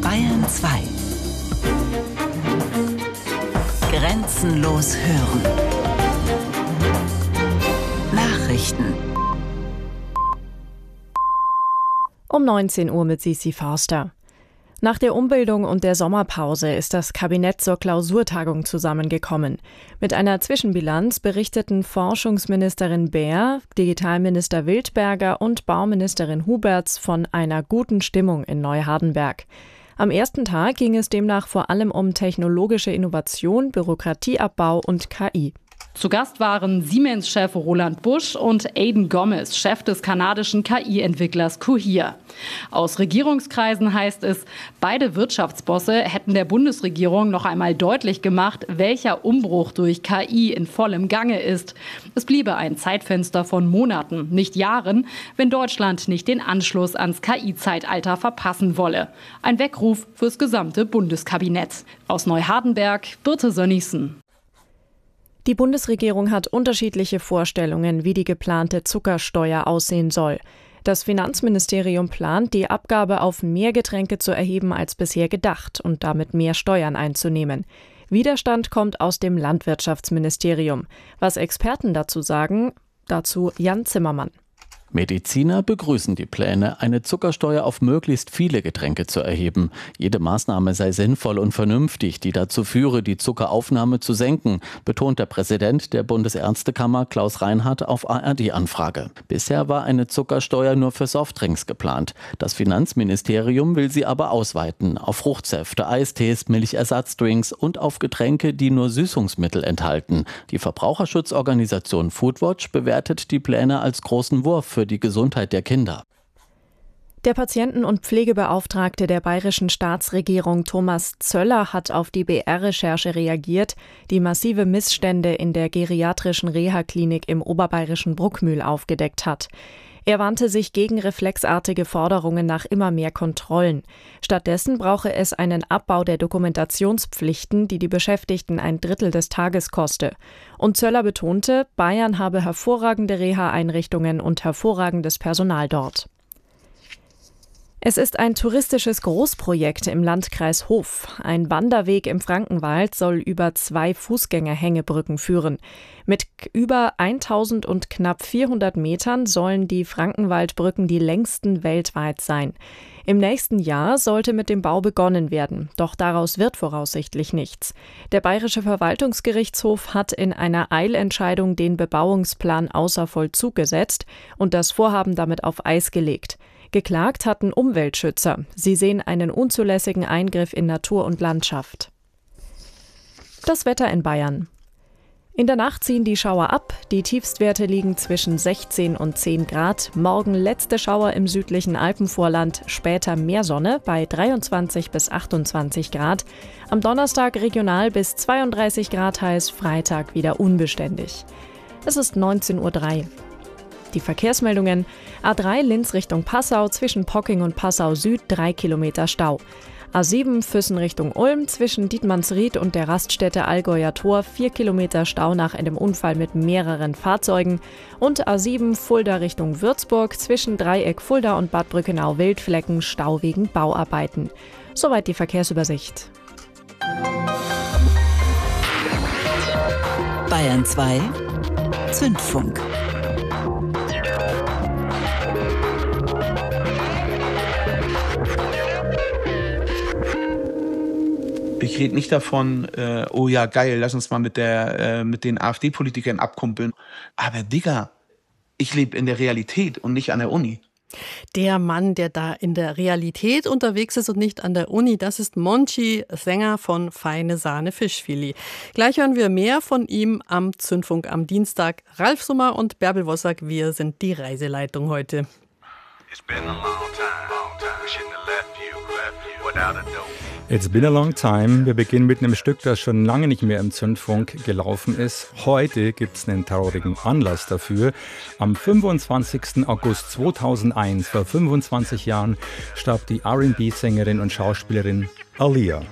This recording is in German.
Bayern 2. Grenzenlos hören. Nachrichten. Um 19 Uhr mit Sisi Forster. Nach der Umbildung und der Sommerpause ist das Kabinett zur Klausurtagung zusammengekommen. Mit einer Zwischenbilanz berichteten Forschungsministerin Baer, Digitalminister Wildberger und Bauministerin Huberts von einer guten Stimmung in Neuhardenberg. Am ersten Tag ging es demnach vor allem um technologische Innovation, Bürokratieabbau und KI. Zu Gast waren Siemens-Chef Roland Busch und Aidan Gomez, Chef des kanadischen KI-Entwicklers Cohere. Aus Regierungskreisen heißt es, beide Wirtschaftsbosse hätten der Bundesregierung noch einmal deutlich gemacht, welcher Umbruch durch KI in vollem Gange ist. Es bliebe ein Zeitfenster von Monaten, nicht Jahren, wenn Deutschland nicht den Anschluss ans KI-Zeitalter verpassen wolle. Ein Weckruf fürs gesamte Bundeskabinett. Aus Neuhardenberg, Birte Sönnigsen. Die Bundesregierung hat unterschiedliche Vorstellungen, wie die geplante Zuckersteuer aussehen soll. Das Finanzministerium plant, die Abgabe auf mehr Getränke zu erheben als bisher gedacht und damit mehr Steuern einzunehmen. Widerstand kommt aus dem Landwirtschaftsministerium. Was Experten dazu sagen, dazu Jan Zimmermann. Mediziner begrüßen die Pläne, eine Zuckersteuer auf möglichst viele Getränke zu erheben. Jede Maßnahme sei sinnvoll und vernünftig, die dazu führe, die Zuckeraufnahme zu senken, betont der Präsident der Bundesärztekammer Klaus Reinhardt auf ARD-Anfrage. Bisher war eine Zuckersteuer nur für Softdrinks geplant. Das Finanzministerium will sie aber ausweiten auf Fruchtsäfte, Eistees, Milchersatzdrinks und auf Getränke, die nur Süßungsmittel enthalten. Die Verbraucherschutzorganisation Foodwatch bewertet die Pläne als großen Wurf für die Gesundheit der Kinder. Der Patienten- und Pflegebeauftragte der bayerischen Staatsregierung Thomas Zöller hat auf die BR-Recherche reagiert, die massive Missstände in der geriatrischen Reha-Klinik im oberbayerischen Bruckmühl aufgedeckt hat. Er warnte sich gegen reflexartige Forderungen nach immer mehr Kontrollen. Stattdessen brauche es einen Abbau der Dokumentationspflichten, die die Beschäftigten ein Drittel des Tages koste. Und Zöller betonte, Bayern habe hervorragende Reha-Einrichtungen und hervorragendes Personal dort. Es ist ein touristisches Großprojekt im Landkreis Hof. Ein Wanderweg im Frankenwald soll über 2 Fußgängerhängebrücken führen. Mit über 1000 und knapp 400 Metern sollen die Frankenwaldbrücken die längsten weltweit sein. Im nächsten Jahr sollte mit dem Bau begonnen werden, doch daraus wird voraussichtlich nichts. Der Bayerische Verwaltungsgerichtshof hat in einer Eilentscheidung den Bebauungsplan außer Vollzug gesetzt und das Vorhaben damit auf Eis gelegt. Geklagt hatten Umweltschützer. Sie sehen einen unzulässigen Eingriff in Natur und Landschaft. Das Wetter in Bayern. In der Nacht ziehen die Schauer ab. Die Tiefstwerte liegen zwischen 16 und 10 Grad. Morgen letzte Schauer im südlichen Alpenvorland, später mehr Sonne bei 23 bis 28 Grad. Am Donnerstag regional bis 32 Grad heiß, Freitag wieder unbeständig. Es ist 19:03 Uhr. Die Verkehrsmeldungen: A3 Linz Richtung Passau, zwischen Pocking und Passau Süd 3 Kilometer Stau. A7 Füssen Richtung Ulm, zwischen Dietmannsried und der Raststätte Allgäuer Tor 4 Kilometer Stau nach einem Unfall mit mehreren Fahrzeugen. Und A7 Fulda Richtung Würzburg, zwischen Dreieck Fulda und Bad Brückenau Wildflecken Stau wegen Bauarbeiten. Soweit die Verkehrsübersicht. Bayern 2 Zündfunk. Ich rede nicht davon, oh ja geil, lass uns mal mit den AfD-Politikern abkumpeln. Aber Digga, ich lebe in der Realität und nicht an der Uni. Der Mann, der da in der Realität unterwegs ist und nicht an der Uni, das ist Monchi, Sänger von Feine Sahne Fischfilet. Gleich hören wir mehr von ihm am Zündfunk am Dienstag. Ralf Summer und Bärbel Wossack, wir sind die Reiseleitung heute. It's been a long time. We shouldn't have left you without a dope. It's been a long time. Wir beginnen mit einem Stück, das schon lange nicht mehr im Zündfunk gelaufen ist. Heute gibt es einen traurigen Anlass dafür. Am 25. August 2001, vor 25 Jahren, starb die R&B-Sängerin und Schauspielerin Aaliyah.